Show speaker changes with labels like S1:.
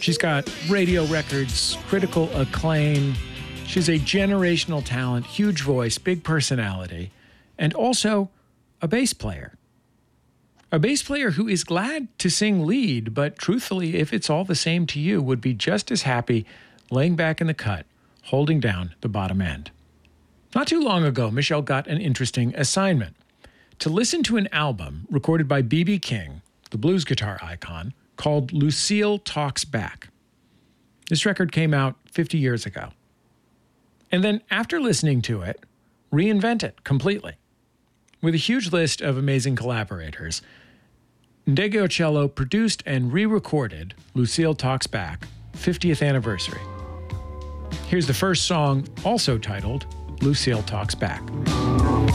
S1: She's got radio records, critical acclaim. She's a generational talent, huge voice, big personality, and also a bass player. A bass player who is glad to sing lead, but truthfully, if it's all the same to you, would be just as happy laying back in the cut, holding down the bottom end. Not too long ago, Michelle got an interesting assignment: to listen to an album recorded by B.B. King, the blues guitar icon, called Lucille Talks Back. This record came out 50 years ago. And then after listening to it, reinvent it completely. With a huge list of amazing collaborators, Ndege Ocello produced and re-recorded Lucille Talks Back, 50th anniversary. Here's the first song, also titled Lucille Talks Back.